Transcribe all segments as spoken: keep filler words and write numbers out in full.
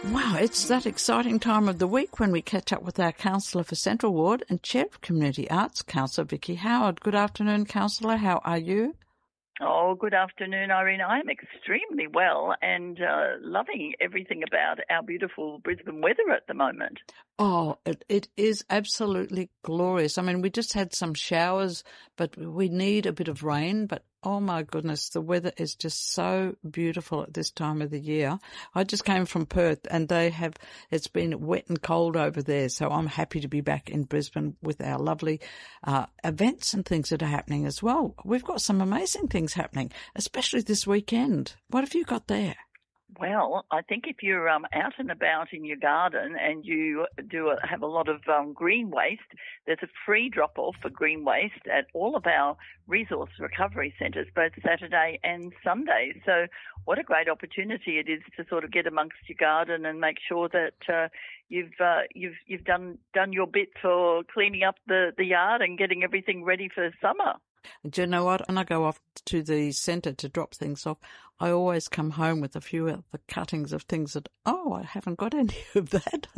Wow, it's that exciting time of the week when we catch up with our Councillor for Central Ward and Chair of Community Arts, Councillor Vicky Howard. Good afternoon, Councillor. How are you? Oh, good afternoon, Irene. I'm extremely well and uh, loving everything about our beautiful Brisbane weather at the moment. Oh, it, it is absolutely glorious. I mean, we just had some showers, but we need a bit of rain. But oh my goodness, the weather is just so beautiful at this time of the year. I just came from Perth and they have, it's been wet and cold over there. So I'm happy to be back in Brisbane with our lovely uh, events and things that are happening as well. We've got some amazing things happening, especially this weekend. What have you got there? Well, I think if you're um, out and about in your garden and you do a, have a lot of um, green waste, there's a free drop-off for green waste at all of our resource recovery centres, both Saturday and Sunday. So what a great opportunity it is to sort of get amongst your garden and make sure that uh, you've uh, you've you've done done your bit for cleaning up the, the yard and getting everything ready for summer. Do you know what? When I go off to the centre to drop things off, I always come home with a few of the cuttings of things that, oh, I haven't got any of that.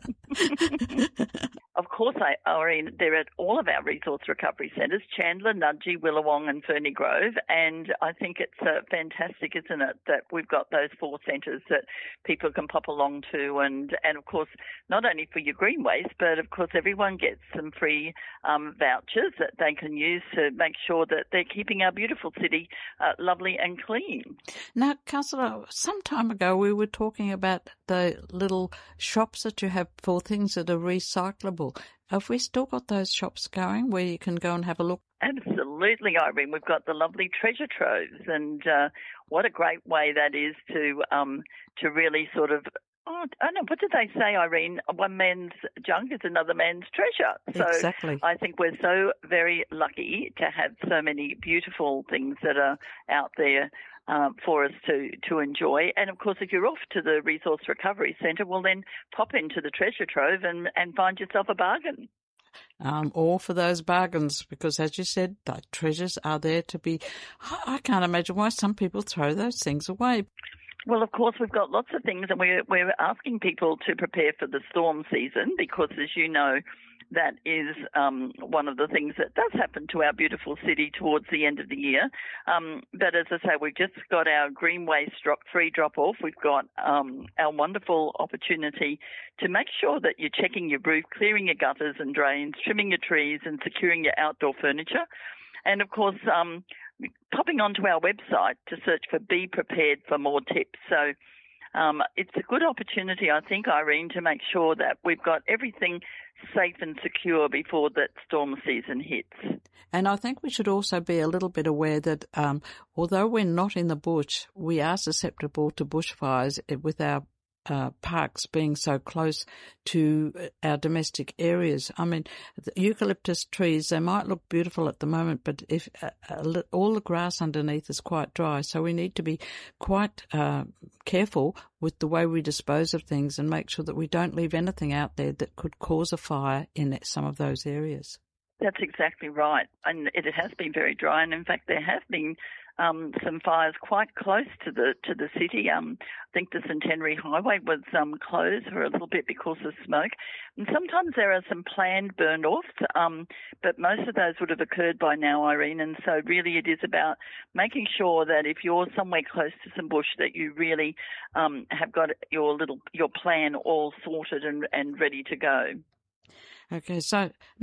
Of course, I, Irene, they're at all of our resource recovery centres, Chandler, Nudgee, Willawong and Ferny Grove, and I think it's uh, fantastic, isn't it, that we've got those four centres that people can pop along to, and, and of course, not only for your green waste, but of course everyone gets some free um, vouchers that they can use to make sure that they're keeping our beautiful city uh, lovely and clean. Now, Councillor, some time ago we were talking about the little shops that you have for things that are recyclable. Have we still got those shops going where you can go and have a look? Absolutely, Irene. We've got the lovely treasure troves, and uh, what a great way that is to um, to really sort of, oh, I don't know, what did they say, Irene? One man's junk is another man's treasure. So exactly. I think we're so very lucky to have so many beautiful things that are out there Um, for us to, to enjoy. And, of course, if you're off to the Resource Recovery Centre, well, then pop into the Treasure Trove and, and find yourself a bargain. Um, all for those bargains because, as you said, the treasures are there to be. I can't imagine why some people throw those things away. Well, of course, we've got lots of things, and we're, we're asking people to prepare for the storm season because, as you know, that is um, one of the things that does happen to our beautiful city towards the end of the year. Um, but as I say, we've just got our green waste drop, free drop-off. We've got um, our wonderful opportunity to make sure that you're checking your roof, clearing your gutters and drains, trimming your trees and securing your outdoor furniture. And, of course, um, popping onto our website to search for Be Prepared for more tips. So um, it's a good opportunity, I think, Irene, to make sure that we've got everything safe and secure before that storm season hits. And I think we should also be a little bit aware that um, although we're not in the bush, we are susceptible to bushfires with our Uh, parks being so close to our domestic areas. I mean, the eucalyptus trees, they might look beautiful at the moment, but if uh, uh, all the grass underneath is quite dry, so we need to be quite uh, careful with the way we dispose of things and make sure that we don't leave anything out there that could cause a fire in some of those areas. That's exactly right. And it has been very dry. And in fact, there have been um, some fires quite close to the to the city. Um, I think the Centenary Highway was um, closed for a little bit because of smoke. And sometimes there are some planned burn-offs, um, but most of those would have occurred by now, Irene. And so really it is about making sure that if you're somewhere close to some bush that you really um, have got your little your plan all sorted and, and ready to go. Okay, so